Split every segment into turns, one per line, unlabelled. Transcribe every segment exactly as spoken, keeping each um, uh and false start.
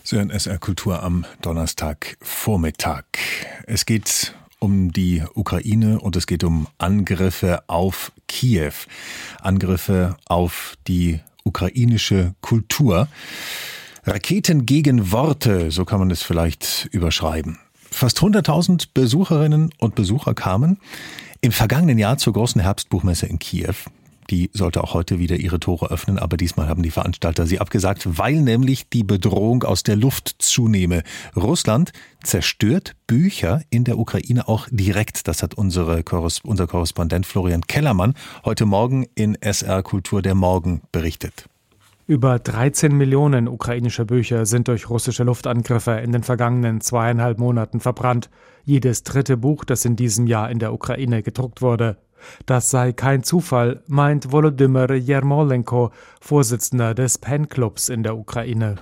Sie hören S R Kultur am Donnerstagvormittag. Es geht um die Ukraine und es geht um Angriffe auf Kiew. Angriffe auf die ukrainische Kultur. Raketen gegen Worte, so kann man es vielleicht überschreiben. Fast hunderttausend Besucherinnen und Besucher kamen im vergangenen Jahr zur großen Herbstbuchmesse in Kiew. Die sollte auch heute wieder ihre Tore öffnen, aber diesmal haben die Veranstalter sie abgesagt, weil nämlich die Bedrohung aus der Luft zunehme. Russland zerstört Bücher in der Ukraine auch direkt. Das hat unsere Korres- unser Korrespondent Florian Kellermann heute Morgen in S R Kultur der Morgen berichtet.
Über dreizehn Millionen ukrainische Bücher sind durch russische Luftangriffe in den vergangenen zweieinhalb Monaten verbrannt. Jedes dritte Buch, das in diesem Jahr in der Ukraine gedruckt wurde. Das sei kein Zufall, meint Volodymyr Jermolenko, Vorsitzender des PEN-Clubs in der Ukraine.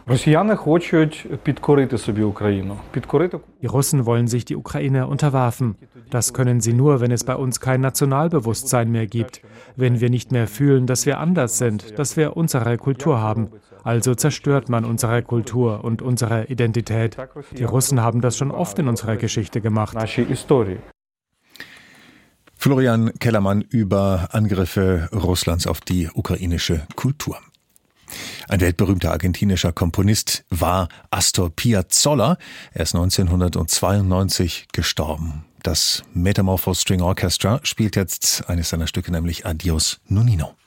Die Russen wollen sich die Ukraine unterwerfen. Das können sie nur, wenn es bei uns kein Nationalbewusstsein mehr gibt. Wenn wir nicht mehr fühlen, dass wir anders sind, dass wir unsere Kultur haben. Also zerstört man unsere Kultur und unsere Identität. Die Russen haben das schon oft in unserer Geschichte gemacht.
Florian Kellermann über Angriffe Russlands auf die ukrainische Kultur. Ein weltberühmter argentinischer Komponist war Astor Piazzolla. Er ist neunzehnhundertzweiundneunzig gestorben. Das Metamorpho String Orchestra spielt jetzt eines seiner Stücke, nämlich Adios Nonino.